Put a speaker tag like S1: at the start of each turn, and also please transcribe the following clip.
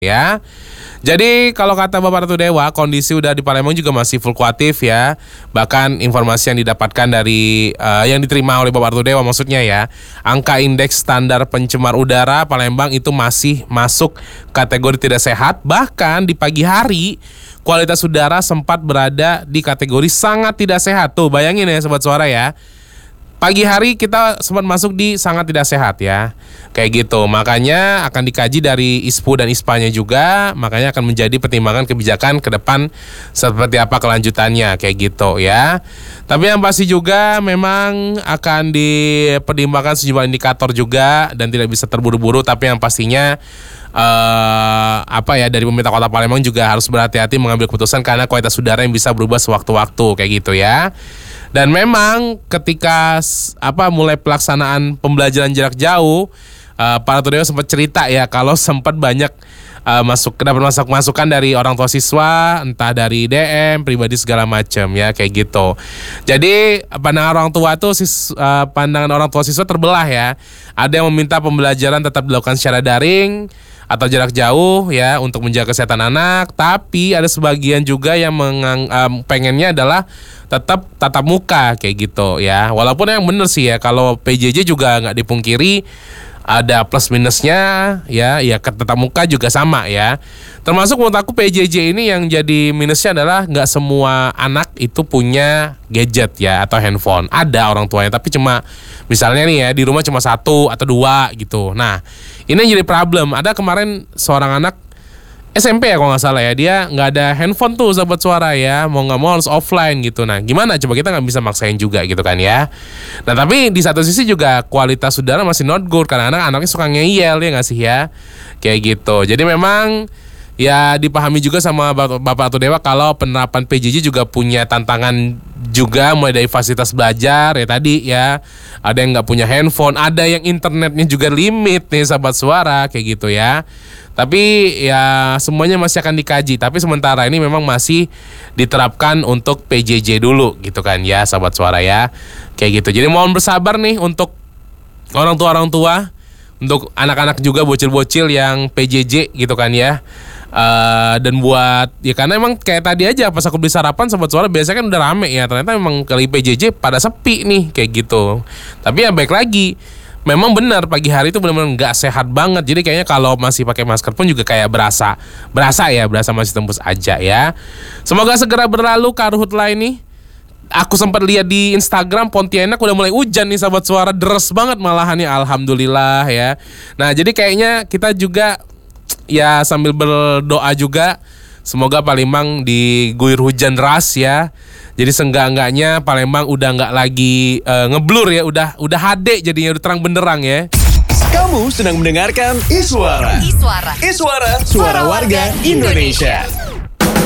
S1: ya. Jadi kalau kata Bapak Ratu Dewa, kondisi udara di Palembang juga masih fluktuatif ya. Bahkan informasi yang didapatkan dari yang diterima oleh Bapak Ratu Dewa maksudnya ya, angka indeks standar pencemar udara Palembang itu masih masuk kategori tidak sehat. Bahkan di pagi hari kualitas udara sempat berada di kategori sangat tidak sehat. Tuh bayangin ya Sobat Suara ya. Pagi hari kita sempat masuk di sangat tidak sehat ya. Kayak gitu. Makanya akan dikaji dari ISPU dan ISPA-nya juga. Makanya akan menjadi pertimbangan kebijakan ke depan seperti apa kelanjutannya. Kayak gitu ya. Tapi yang pasti juga memang akan dipertimbangkan sejumlah indikator juga. Dan tidak bisa terburu-buru. Tapi yang pastinya dari pemerintah Kota Palembang juga harus berhati-hati mengambil keputusan. Karena kualitas udara yang bisa berubah sewaktu-waktu. Kayak gitu ya. Dan memang ketika mulai pelaksanaan pembelajaran jarak jauh, Pak Ratu Dewa sempat cerita ya kalau sempat banyak dapat masukan dari orang tua siswa, entah dari DM, pribadi segala macam ya kayak gitu. Jadi pandangan orang tua siswa terbelah ya. Ada yang meminta pembelajaran tetap dilakukan secara daring atau jarak jauh ya untuk menjaga kesehatan anak, tapi ada sebagian juga yang pengennya adalah tetap tatap muka kayak gitu ya. Walaupun yang bener sih ya kalau PJJ juga nggak dipungkiri ada plus minusnya ya tatap muka juga sama ya. Termasuk menurut aku PJJ ini yang jadi minusnya adalah nggak semua anak itu punya gadget ya atau handphone. Ada orang tuanya tapi cuma misalnya nih ya di rumah cuma 1 atau 2 gitu. Nah ini yang jadi problem. Ada kemarin seorang anak SMP ya kalau nggak salah ya, dia nggak ada handphone tuh Sobat Suara ya, mau nggak mau harus offline gitu. Nah gimana coba, kita nggak bisa maksain juga gitu kan ya. Nah tapi di satu sisi juga kualitas udara masih not good karena anak-anaknya suka ngeyel ya nggak sih ya, kayak gitu. Jadi memang ya dipahami juga sama Bapak Ratu Dewa kalau penerapan PJJ juga punya tantangan juga, mulai dari fasilitas belajar ya tadi ya, ada yang nggak punya handphone, ada yang internetnya juga limit nih Sobat Suara kayak gitu ya. Tapi ya semuanya masih akan dikaji. Tapi sementara ini memang masih diterapkan untuk PJJ dulu gitu kan ya Sobat Suara ya. Kayak gitu. Jadi mohon bersabar nih untuk orang tua, untuk anak-anak juga bocil-bocil yang PJJ gitu kan ya. Dan buat ya karena emang kayak tadi aja pas aku beli sarapan Sobat Suara biasanya kan udah rame ya, ternyata memang kali PJJ pada sepi nih kayak gitu. Tapi ya baik lagi, memang benar pagi hari itu benar-benar nggak sehat banget. Jadi kayaknya kalau masih pakai masker pun juga kayak berasa masih tembus aja ya. Semoga segera berlalu karhutla ini. Aku sempat lihat di Instagram Pontianak udah mulai hujan nih Sobat Suara, deres banget malahan ya, alhamdulillah ya. Nah jadi kayaknya kita juga ya sambil berdoa juga semoga Palembang diguyur hujan deras ya. Jadi seenggak-enggaknya Palembang udah nggak lagi ngeblur ya, udah HD jadinya, udah terang benderang ya.
S2: Kamu sedang mendengarkan Iswara. Suara warga Indonesia.